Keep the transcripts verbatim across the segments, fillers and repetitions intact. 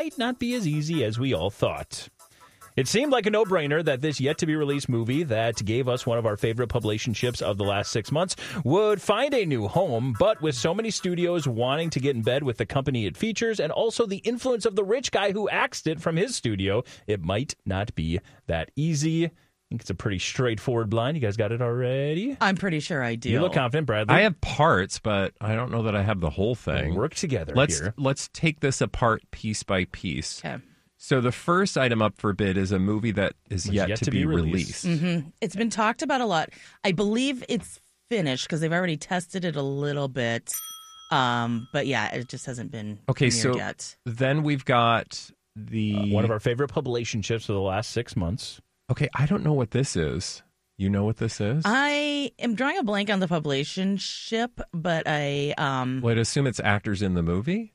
might not be as easy as we all thought. It seemed like a no-brainer that this yet-to-be-released movie that gave us one of our favorite publicationships of the last six months would find a new home, but with so many studios wanting to get in bed with the company it features and also the influence of the rich guy who axed it from his studio, it might not be that easy. I think it's a pretty straightforward blind. You guys got it already? I'm pretty sure I do. You look confident, Bradley. I have parts, but I don't know that I have the whole thing. We'll work together let's, here. Let's take this apart piece by piece. Okay. So the first item up for bid is a movie that is yet, yet to, to be, be released. released. Mm-hmm. It's been talked about a lot. I believe it's finished because they've already tested it a little bit. Um, but yeah, it just hasn't been Okay, premiered so yet. then we've got the... Uh, one of our favorite publicationships of the last six months. Okay, I don't know what this is. You know what this is? I am drawing a blank on the publicationship, but I... Um, well, I'd assume it's actors in the movie.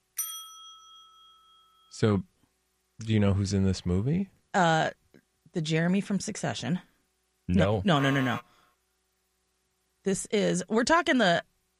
So... Do you know who's in this movie? uh, the Jeremy from Succession. No. No, no, no, no. This is... We're talking the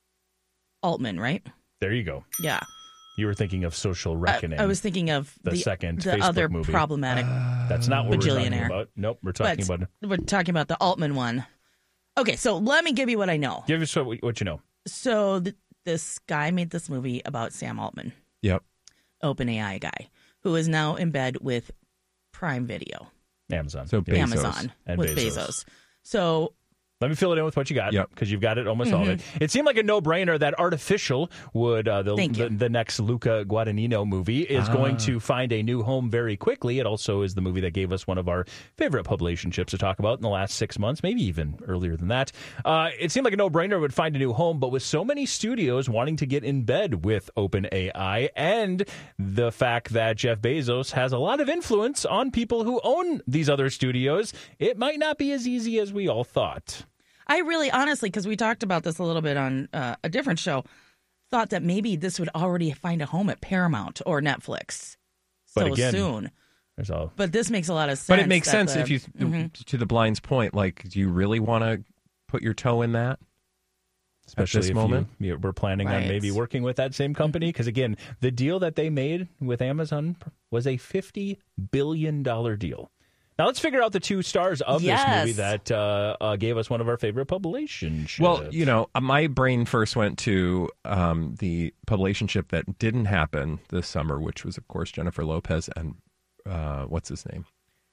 Altman, right? There you go. Yeah. You were thinking of Social I, Reckoning. I was thinking of the, the, second the Facebook other movie. problematic... That's not what we're talking Bajillionaire. about. Nope, we're talking but about... we're talking about the Altman one. Okay, so let me give you what I know. Give us what, what you know. So th- this guy made this movie about Sam Altman, Yep. OpenAI guy, who is now in bed with Prime Video, Amazon. So Bezos. Amazon, And with Bezos. Bezos. So Let me fill it in with what you got, Yep. because you've got it almost all of it. It seemed like a no-brainer that Artificial would, uh, the, Thank the you. the next Luca Guadagnino movie, is Ah. going to find a new home very quickly. It also is the movie that gave us one of our favorite publicationships to talk about in the last six months, maybe even earlier than that. Uh, it seemed like a no-brainer it would find a new home, but with so many studios wanting to get in bed with OpenAI and the fact that Jeff Bezos has a lot of influence on people who own these other studios, it might not be as easy as we all thought. I really, honestly, because we talked about this a little bit on uh, a different show, thought that maybe this would already find a home at Paramount or Netflix But so again, soon. There's all. But this makes a lot of sense. But it makes that sense the- if you, Mhm. to the blind's point, like, do you really want to put your toe in that? Especially at this if moment? you, you- we're planning on Right. maybe working with that same company. Because, again, the deal that they made with Amazon was a fifty billion dollars deal. Now, let's figure out the two stars of Yes. this movie that uh, uh, gave us one of our favorite publicationships. Well, you know, my brain first went to um, the publicationship that didn't happen this summer, which was, of course, Jennifer Lopez and uh, what's his name?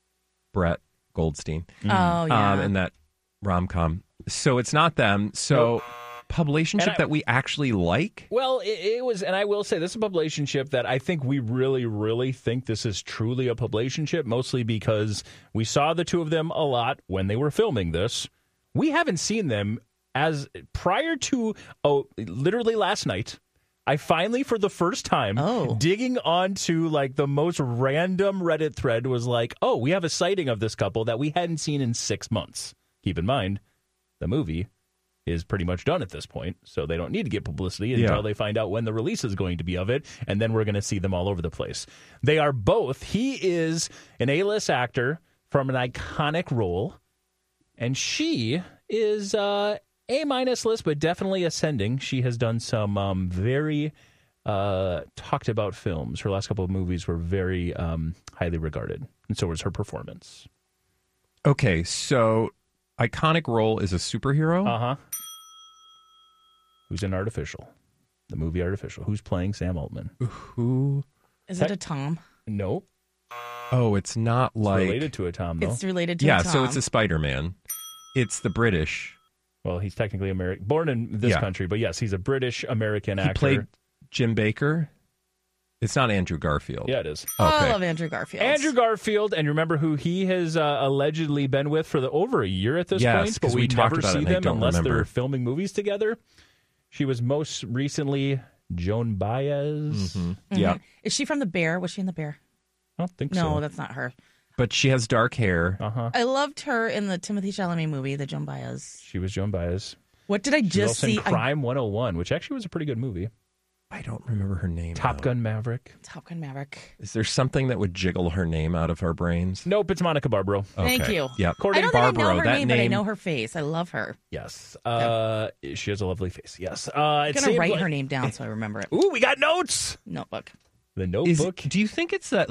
Brett Goldstein. Oh, yeah. Um, and that rom-com. So it's not them. So publicationship And I- that we actually like? Well, it, it was, and I will say this is a publicationship that I think we really, really think this is truly a publicationship, mostly because we saw the two of them a lot when they were filming this. We haven't seen them as prior to, oh, literally last night. I finally, for the first time, Oh. digging onto like the most random Reddit thread was like, oh, we have a sighting of this couple that we hadn't seen in six months. Keep in mind, the movie is pretty much done at this point, so they don't need to get publicity until Yeah. they find out when the release is going to be of it, and then we're going to see them all over the place. They are both. He is an A-list actor from an iconic role, and she is uh, A-minus list, but definitely ascending. She has done some um, very uh, talked about films. Her last couple of movies were very um, highly regarded, and so was her performance. Okay, so iconic role is a superhero? Uh-huh. Who's in Artificial? The movie Artificial. Who's playing Sam Altman? Who? Is it a Tom? Nope. Oh, it's not It's like... related to a Tom, though. It's related to yeah, a Tom. so it's a Spider-Man. It's the British. Well, he's technically American, born in this Yeah. country, but yes, he's a British-American He actor. played Jim Baker. It's not Andrew Garfield. Yeah, it is. Oh, Okay. I love Andrew Garfield. Andrew Garfield, and you remember who he has uh, allegedly been with for the over a year at this Yes, point, but 'cause we, we talked never about it see and I them don't unless remember. they're filming movies together. She was most recently Joan Baez. Mhm. Mhm. Yeah, Is she from The Bear? Was she in The Bear? I don't think No, so. that's not her. but she has dark hair. Uh-huh. I loved her in the Timothy Chalamet movie, The Joan Baez. She was Joan Baez. What did I She was just also see? in Crime one oh one, which actually was a pretty good movie. I don't remember her name. Top though. Gun Maverick. I, Top Gun Maverick. Is there something that would jiggle her name out of our brains? Nope, it's Monica Barbaro. Thank Okay. you. Yep. Courtney I don't Barbaro, think I know her that name, but I name- know her face. I love her. Yes. Uh, she has a lovely face. Yes. Uh, I'm it going to seemed write like- her name down so I remember it. Ooh, we got notes. Notebook. The Is, Notebook. do you think it's that